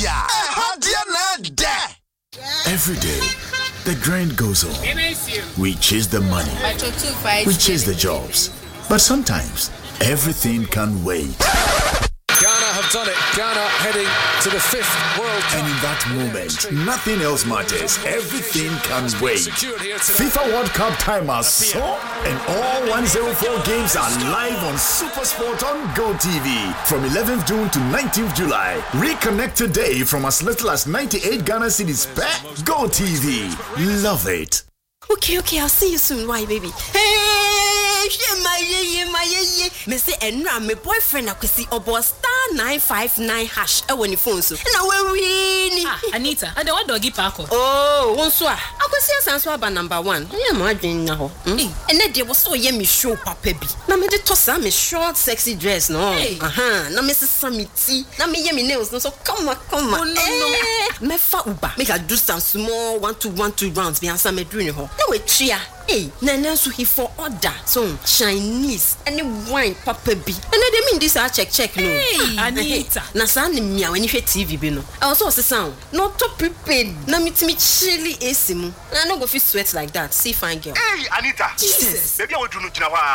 Every day, the grind goes on. We chase the money. We chase the jobs. But sometimes, everything can wait. Ghana have done it. Ghana heading to the 5th World Cup. And in that moment, nothing else matters. Everything can wait. FIFA World Cup time has so, and all 104 games are live on SuperSport on GoTV from 11th June to 19th July. Reconnect today from as little as 98 Ghana cedis per GoTV. Love it. Okay, I'll see you soon. Why, baby? Hey, my me say enra my boyfriend akwesi obo *959# e woni phone so. Na we win. Anita, and the one doggy parko. Oh, wonso a. Akwesi asanso aba number 1. Yeah, ma adwen na ho. Ene de wo so ye me show papa bi. Na me de tosa me short sexy dress no. Na me sesa me ti. Na me ye me nails no so come on. Oh, no. Me fa uba. Make I do some small 1-2 rounds be answer me doing ho. Na we tria. Hey, Nana so he for order. So Chinese any wine papa bi. And they mean this I check no. Hey, Anita. Na sa ni mia when you hear TV bi no. I also say sound. Not to prepared. Na me chilly AC mu. Na no go fit sweat like that. See fine girl. Hey, Anita. Jesus. Baby I want to know